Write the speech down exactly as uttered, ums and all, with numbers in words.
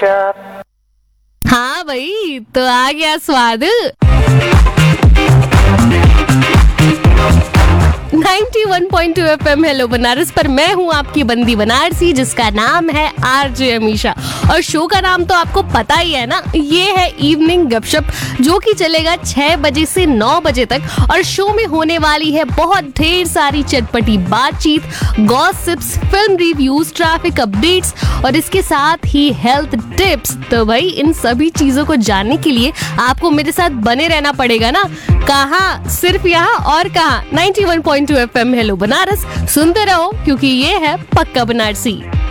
गपशप। हाँ भाई, तो आ गया स्वाद ninety one point two FM hello Banaras पर। मैं हूँ आपकी बंदी बनारसी जिसका नाम है आरजे अमीशा, और शो का नाम तो आपको पता ही है ना, ये है इवनिंग गपशप, जो कि चलेगा छह बजे से नौ बजे तक। और शो में होने वाली है बहुत ढेर सारी चटपटी बातचीत, gossips, film reviews, traffic updates और इसके साथ ही हेल्थ टिप्स। तो भाई इन सभी चीजों को जानने के लिए आपको मेरे साथ बने रहना पड़ेगा ना। कहाँ? सिर्फ यहाँ और कहाँ? Ninety one point two FM hello Banaras. सुनते रहो क्योंकि ये है पक्का बनारसी।